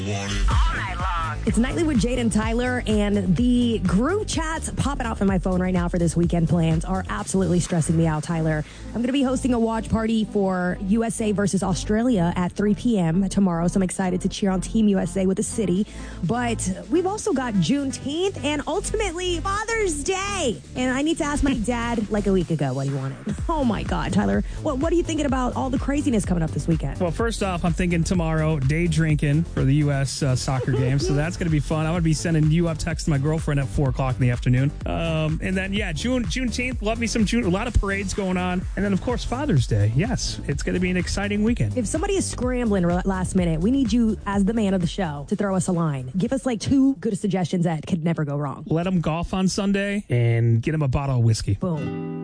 All night long. It's Nightly with Jade and Tyler, and the group chats popping off on my phone right now for this weekend plans are absolutely stressing me out, Tyler. I'm going to be hosting a watch party for USA versus Australia at 3 p.m. tomorrow, so I'm excited to cheer on Team USA with the city. But we've also got Juneteenth and ultimately Father's Day. And I need to ask my dad like a week ago what he wanted. Oh, my God, Tyler. What are you thinking about all the craziness coming up this weekend? Well, first off, I'm thinking tomorrow, day drinking for the U.S. Soccer game, so that's going to be fun. I'm going to be sending you up text to my girlfriend at 4 o'clock in the afternoon. And then, Juneteenth, love me some June. A lot of parades going on. And then, of course, Father's Day. Yes, it's going to be an exciting weekend. If somebody is scrambling last minute, we need you as the man of the show to throw us a line. Give us like 2 good suggestions that could never go wrong. Let them golf on Sunday and get them a bottle of whiskey. Boom.